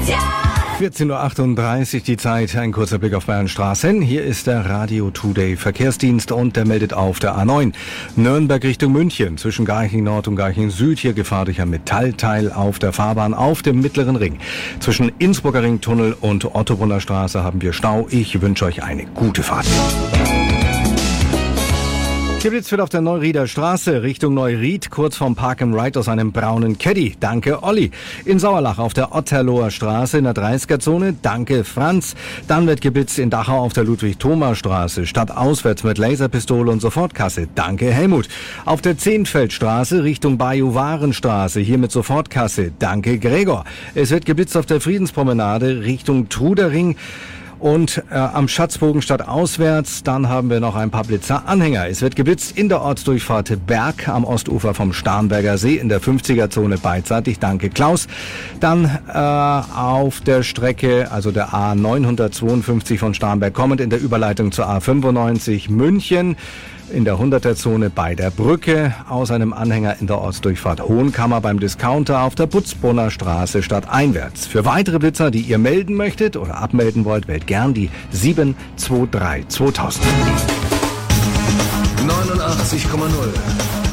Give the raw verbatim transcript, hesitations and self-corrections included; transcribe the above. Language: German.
vierzehn Uhr achtunddreißig die Zeit, ein kurzer Blick auf Bayern Straßen. Hier ist der Radio Today Verkehrsdienst und der meldet auf der A neun. Nürnberg Richtung München, zwischen Garching Nord und Garching Süd, hier Gefahr durch ein Metallteil auf der Fahrbahn auf dem Mittleren Ring. Zwischen Innsbrucker Ringtunnel und Ottobrunner Straße haben wir Stau. Ich wünsche euch eine gute Fahrt. Geblitzt wird auf der Neurieder Straße Richtung Neuried, kurz vorm Park and Ride aus einem braunen Caddy. Danke, Olli. In Sauerlach auf der Otterloher Straße in der dreißiger-Zone. Danke, Franz. Dann wird geblitzt in Dachau auf der Ludwig-Thoma-Straße. Stadtauswärts mit Laserpistole und Sofortkasse. Danke, Helmut. Auf der Zehnfeldstraße Richtung Bajuwarenstraße. Hier mit Sofortkasse. Danke, Gregor. Es wird geblitzt auf der Friedenspromenade Richtung Trudering. Und äh, am Schatzbogen stadtauswärts, dann haben wir noch ein paar Blitzer-Anhänger. Es wird geblitzt in der Ortsdurchfahrt Berg am Ostufer vom Starnberger See in der fünfziger-Zone beidseitig. Danke, Klaus. Dann äh, auf der Strecke, also der A neunhundertzweiundfünfzig von Starnberg kommend in der Überleitung zur A fünfundneunzig München. In der hunderter-Zone bei der Brücke, aus einem Anhänger in der Ortsdurchfahrt Hohenkammer beim Discounter auf der Putzbrunner Straße stadteinwärts. Für weitere Blitzer, die ihr melden möchtet oder abmelden wollt, wählt gern die sieben zwei drei zweitausend. neunundachtzig Komma null